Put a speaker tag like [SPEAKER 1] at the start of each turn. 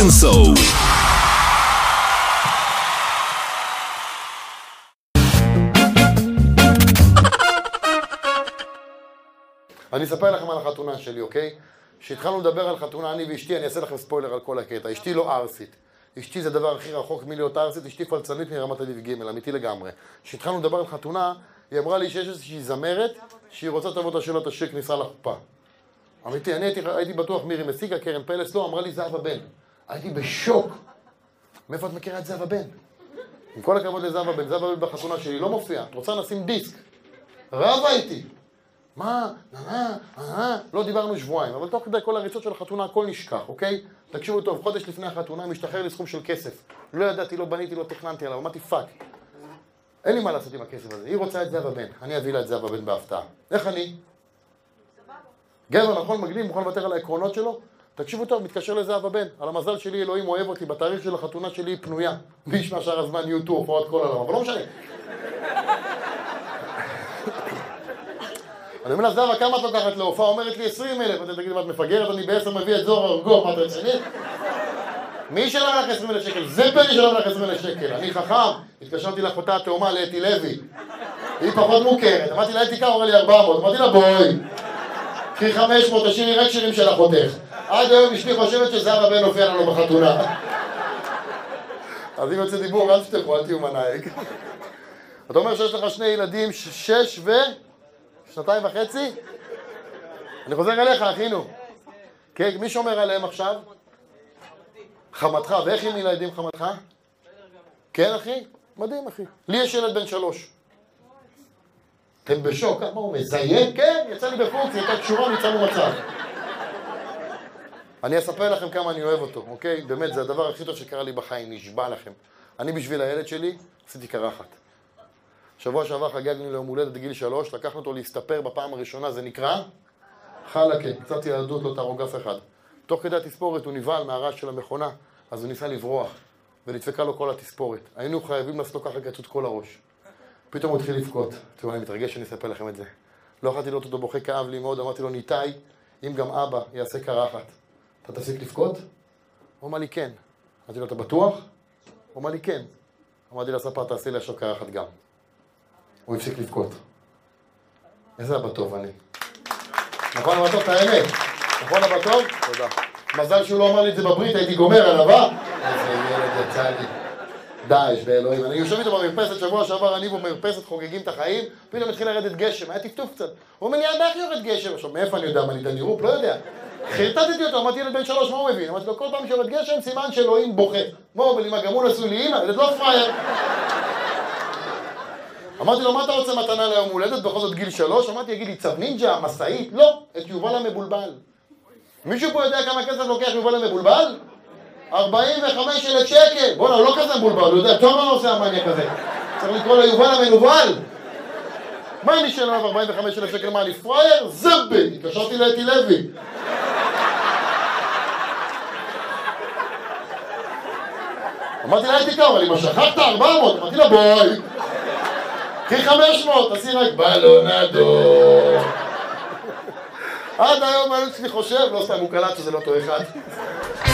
[SPEAKER 1] גנצו.
[SPEAKER 2] אני אספר לכם על החתונה שלי, אוקיי? כשהתחלנו לדבר על חתונה, אני ואשתי, אני אעשה לכם ספוילר על כל הקטע. אשתי לא ארסית. אשתי זה הדבר הכי רחוק מלהיות ארסית, אשתי פלצנית מרמת אביב ג', אמיתי לגמרי. כשהתחלנו לדבר על חתונה, היא אמרה לי שיש איזושהי זמרת שהיא רוצה תבוא תשאל אותה שיר כניסה לחופה. אמיתי, אני הייתי בטוח מירי מסיגה, קרן פלס, לא, אמרה לי זהבה בן. הייתי בשוק. מאיפה את מכירה את זהבה בן? עם כל הכבוד לזהבה בן, זהבה בן בחתונה שלי לא מופיעה. את רוצה נשים דיסק. רבה איתי. מה? לא דיברנו שבועיים, אבל תוך כדי כל הריצות של החתונה הכל נשכח, אוקיי? תקשיבו טוב, חודש לפני החתונה משתחרר לי סכום של כסף. לא ידעתי, לא בניתי, לא תכננתי עליו, אמרתי פאק. אין לי מה לעשות עם הכסף הזה, היא רוצה את זהבה בן, אני אביא לה את זהבה בן בהפתעה. איך אני? גבר נכון מגניב, מוכן לוותר על העקרונות שלו? תקשיבו טוב, מתקשר לזהבה בן, על המזל שלי אלוהים אוהב אותי, בתאריך של החתונה שלי היא פנויה. מי ישמע שאר הזמן יוטיוב, הופעות כל העולם, אבל לא משנה. אני אומר לה, זהבה, כמה את לוקחת להופעה? אומרת לי 20,000. אתה תגיד, מה את מפגרת? אני ב10 מביא את זוהר ארגוב, מה אתה רצינית? מי שלם לך 20,000 שקל? זה פרי שלם לך 20,000 שקל. אני חכם, התקשרתי לאחותה התאומה לאתי לוי. היא פחות מוכרת. אמרתי לה, אתי כמה? אמרה לי 400. אמרתי לה, בואי. קחי 500, תשאירי רק שירים של אחותך. עד היום אשתי חושבת שזהבה בן הופיע לנו בחתונה. אז אם יוצא דיבור, אל תפתחו, אל תהיו מנהיג. אתה אומר שיש לך שני ילדים, 6 2.5? אני חוזר אליך, אחינו. כן, מי שומר עליהם עכשיו? חמתך. ואיך עם ילדים חמתך? כן, אחי? מדהים, אחי. לי יש ילד בן 3. אתם בשוק, מה הוא מזיין? כן, יצא לי בפונקציה, הייתה קשורה, ניצלנו מצב. אני אספר לכם כמה אני אוהב אותו, אוקיי? באמת, זה הדבר הכי טוב שקרה לי בחיים, נשבע לכם. אני בשביל הילד שלי עשיתי קרחת. שבוע שעבר חגגנו ליום הולדת בגיל 3, לקחנו אותו להסתפר בפעם הראשונה, זה נקרא חלקה, קצת ילדות, לא תהרוג אף אחד. תוך כדי התספורת הוא נבהל מהרעש של המכונה, אז הוא ניסה לברוח, ונדפקה לו כל התספורת. היינו חייבים לעשות לו ככה קצות כל הראש. פתאום הוא התחיל לבכות. תראו, אני מתרגש שאני אספר לכם את זה. לא יכולתי לראות אותו בוכה, כאב לי מאוד, אמרתי לו, ניתאי, אם גם אבא יעשה קרחת, אתה תפסיק לבכות? הוא אמר לי כן. אמרתי לו, אתה בטוח? הוא אמר לי כן. אמרתי לספר, תעשי לי עכשיו קרחת גם. הוא הפסיק לבכות. איזה אבא טוב אני. נכון אבא טוב, את האמת. נכון אבא טוב? תודה. מזל שהוא לא אמר לי את זה בברית, הייתי גומר עליו, אה? איזה ילד יצא לי. דאעש באלוהים. אני יושב איתו במרפסת, שבוע שעבר אני במרפסת, חוגגים את החיים, פתאום התחיל לרדת גשם, היה טפטוף קצת. הוא אומר לי, עד איך יורד גשם? עכשיו, מאיפה אני יודע מה ניתן לירופ? לא יודע. חרטטתי אותו, אמרתי ילד בן 3, מה הוא מבין? אמרתי לו, כל פעם שיורד גשם, סימן שאלוהים בוכה. מה הוא אומר לי, מה, גם הוא נשוי לי אמא? ילד לא פראייר. אמרתי לו, מה אתה רוצה מתנה ליום הולדת? בכל זאת גיל 3? אמרתי, יגיד לי, צו נינג'ה, מסעית? לא, את יובל המבולבל. מישהו פה יודע כמה כסף לוקח יובל המבולבל? 45,000 שקל. בוא'נה, הוא לא כזה מבולבל, הוא יודע, טוב מה עושה המניה כזה. צריך לקרוא לו יובל המנובל. מה אני שאלה 45,000 שקל? מה, אני פראייר? זבל! התקשרתי לאתי לוי. אמרתי לה, אתי כמה, אבל אם שכחת 400, אמרתי לה, בואי. קחי 500, תעשי רק בלונדו. עד היום אני חושב, לא סתם הוא קלט שזה לא אותו אחד.